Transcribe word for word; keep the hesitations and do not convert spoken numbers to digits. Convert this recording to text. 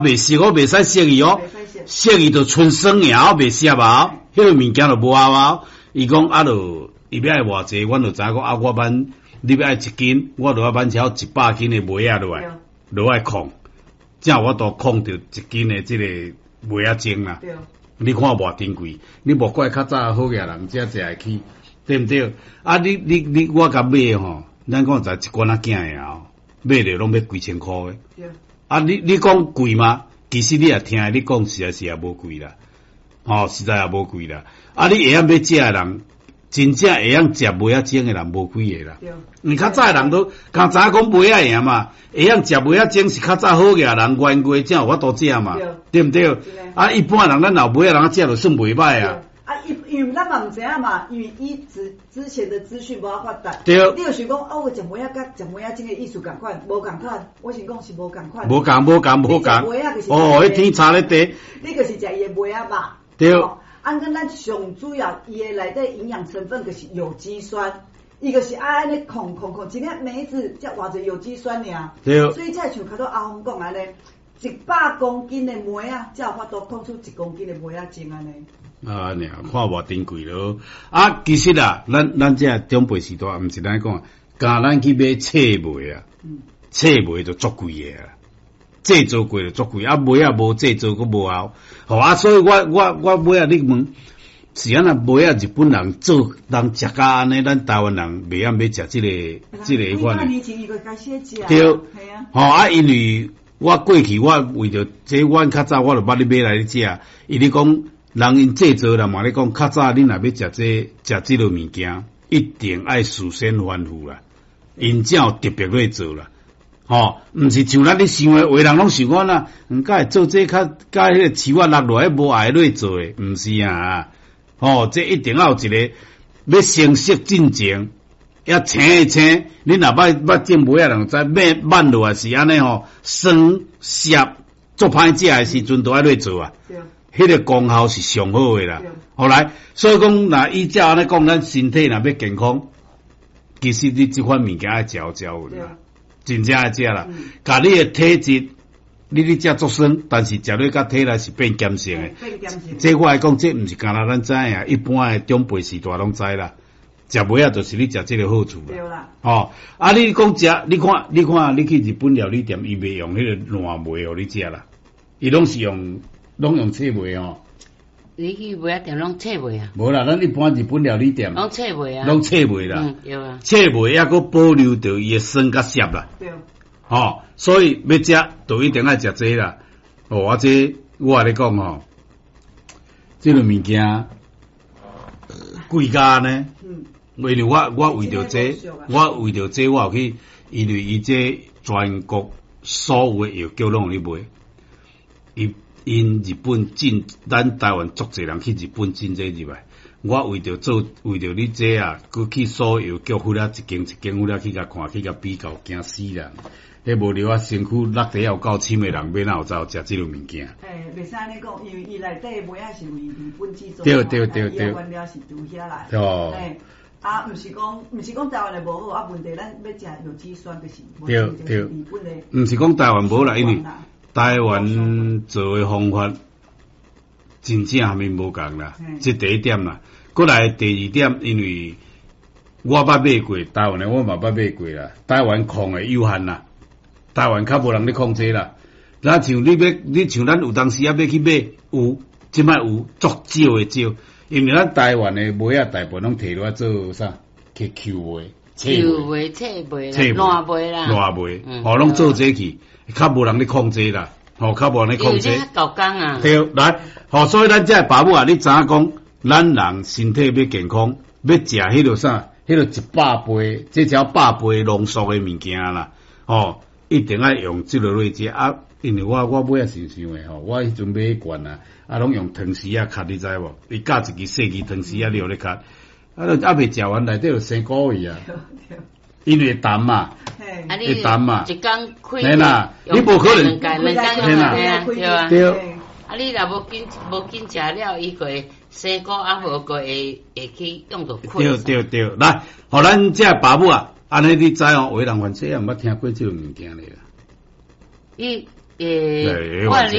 袂熟哦，袂使熟伊哦，熟伊就纯生咬，袂熟啊，迄个物件就无效啊。伊讲啊，就伊要爱偌济，阮就知影讲啊，我班你要爱一斤，我就要班超一百斤的梅啊落来，落来控，这样我都控着一斤的即个梅啊精啦。你看偌珍贵，你无怪较早好个人才食会起，对毋对？啊，你你你我甲买吼，咱讲在一罐仔囝的哦，买着拢要几千箍的。啊，你你讲贵吗？其实你也听你讲，实在是也无贵啦，哦，实在也无贵啦。啊，你会晓要食的人，真正会晓食梅仔精的人无几个啦。你较早的人都刚知影讲梅仔赢嘛，会晓食梅仔精是较早好个人，原过正有法度食嘛，对毋对？啊，一般人咱老梅仔人食就算袂歹啊。 啊，因因为咱嘛毋知影嘛，因为以之之前的资讯无法发达。 对。 你有想讲哦，我食梅仔甲食梅仔精的意思共款，无共款。我想讲是无共款。 无共，无共，无共。哦，迄天差咧地。 你就是食伊的梅仔吧？ 对。 按跟咱上主要伊的内底营养成分就是有机酸，伊就是爱安尼控控控，一粒梅子才偌济有机酸尔。 对。 所以才像较多阿峰讲安尼，一百公斤的梅仔才有法度控出一公斤的梅仔精安尼。 啊，尔看偌珍贵咯。啊，其实啊，咱咱这长辈时代，毋是咱讲，甲咱去买册梅啊，册梅就足贵个啊。制作过就足贵，啊梅啊无制作佫无效，吼啊！所以我我我买啊，你问是安那梅啊？日本人做人食甲安尼，咱台湾人袂晓要食即个即个款的。对，吼啊！因为我过去我为着这，阮较早我就捌你买来你食，伊咧讲人因制作啦嘛，咧讲较早恁若要食这食即落物件，一定爱事先吩咐啦，因才有特别咧做啦。吼，毋是像咱咧想诶，有人拢想讲啦，嗯，甲会做这较甲迄个树啊落落来无爱落做诶，毋是啊，吼，这一定要有一个要成熟进前，要青一青，你若捌捌种梅啊，人知买慢落来是安尼吼，酸涩做歹食诶时阵都爱落做啊，迄个功效是上好诶啦。后来，所以讲，若依照安尼讲，咱身体若要健康，其实你即款物件爱嚼嚼诶啦。真正爱食啦，甲、嗯、你的体质，你咧食足酸，但是食落甲体内是变碱性诶。这我来讲，这毋是干那咱知影，一般诶长辈时代拢知啦。食梅啊，就是你食这个好处啦。对啦。哦，啊，你讲食，你看，你看，你去日本料理店，伊袂用迄个烂梅互你食啦，伊拢是用，拢用册梅哦。 你去梅啊店拢册梅啊？ 无啦，咱一般日本料理店拢册梅啊， 拢册梅啦。 嗯，对啊。 册梅还佫保留着伊诶酸甲涩啦。对。吼，所以要食，就一定爱食这啦。哦，我这我话你讲吼，这个物件贵价呢？嗯。为了我，我为着这，我为着这，我有去，因为伊这全国所有诶药局拢有咧卖，伊。因日本进，咱台湾足侪人去日本进这入来。我为着做，为着你这啊，佮去所有叫呼啦一间一间呼啦去甲看，去甲比较，惊死人。迄无了啊，身躯落地有够深诶人，要哪有走食即落物件？ 诶，袂使安尼讲，因为伊内底梅啊是为日本制作， 对对对对， 原料是从遐来。 哦。 诶，啊，毋是讲，毋是讲台湾诶无好，啊，问题咱要食有机酸就是。 对对。毋是讲台湾无啦，因为。台湾做诶方法真正还没无共啦，这第一点啦。过来第二点，因为我捌买过台湾诶，我嘛捌买过啦。台湾控诶有限啦，台湾较无人咧控制啦。那像你要，你像咱有当时啊要去买，有，即摆有足少诶少，因为咱台湾诶梅啊大部分拢摕落来做啥？去球梅、 球梅、册梅、烂梅啦， 烂梅，哦，拢做这去。较无人咧控制啦，吼，较无人咧控制。 有这较工啊。 对，来，吼，所以咱这爸母啊，你知影讲，咱人身体要健康，要食迄落啥，迄落一百倍，这条百倍浓缩诶物件啦，吼，一定要用即落类食啊。因为我我买啊想想诶吼，我迄阵买迄罐啊，啊拢用藤丝啊卡，你知无？伊夹一支细支藤丝啊，你互咧卡，啊，啊未食完内底有生果味啊。因为淡嘛，会淡嘛， 一工开， 嘿啦，你无可能， 两工两工对啊， 对。 啊，你若无紧无紧食了，伊个生果啊无个会会去用到开。 对对对，来，互咱这爸母啊，安尼你知哦，有人反正也毋捌听过这种物件咧啦。 伊诶， 对我